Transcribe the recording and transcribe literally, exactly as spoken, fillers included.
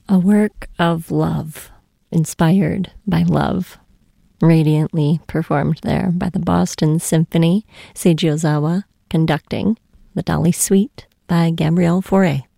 A work of love, inspired by love, radiantly performed there by the Boston Symphony, Seiji Ozawa conducting the Dali Suite by Gabrielle Fauré.